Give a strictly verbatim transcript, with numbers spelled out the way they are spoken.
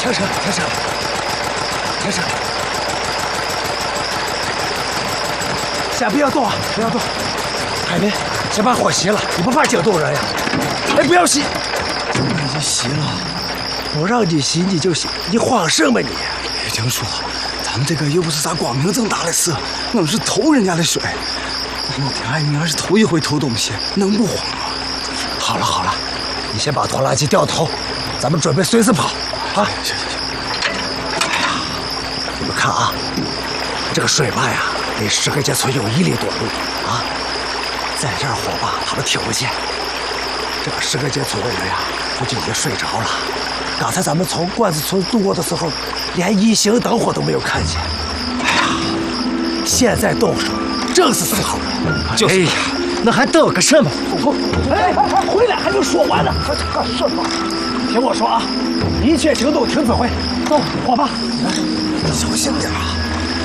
停车，停车，停车！先不要动啊，不要动。海明，先把火熄了，你不怕惊动人呀？哎，不要熄！ 已经熄了。 不让你熄你就熄，你慌什么你？ 别这样说，咱们这个又不是啥光明正大的事，我们是偷人家的水。那天爱民还是头一回偷东西，能不慌吗？ 好了好了，你先把拖拉机掉头，咱们准备随时跑啊！ 行行行。 哎呀，你们看啊，这个水坝呀，离石河街村有一里多路啊，在这儿火把他们听不见。这个石河街村的人呀，估计已经睡着了。刚才咱们从罐子村路过的时候，连一星灯火都没有看见。哎呀，现在动手正是时候。 就是。哎呀，那还等个什么？ 哎哎哎，回来还没说完呢，还干什么？听我说啊，一切行动听指挥，走，火把， 小心点啊！